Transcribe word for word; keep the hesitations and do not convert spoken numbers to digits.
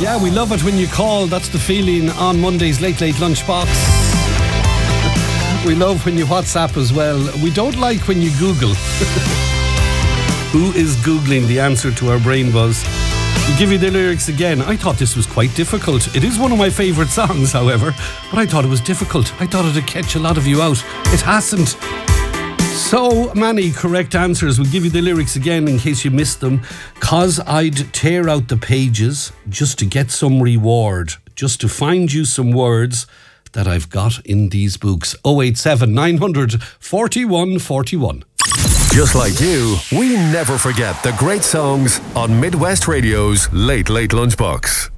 Yeah, we love it when you call. That's the feeling on Monday's Late Late Lunchbox. We love when you WhatsApp as well. We don't like when you Google. Who is Googling the answer to our brain buzz? We'll give you the lyrics again. I thought this was quite difficult. It is one of my favourite songs, however, but I thought it was difficult. I thought it'd catch a lot of you out. It hasn't. So many correct answers. We'll give you the lyrics again in case you missed them. 'Cause I'd tear out the pages just to get some reward, just to find you some words that I've got in these books. oh eight seven, nine hundred, forty-one forty-one. Just like you, we never forget the great songs on Midwest Radio's Late Late Lunchbox.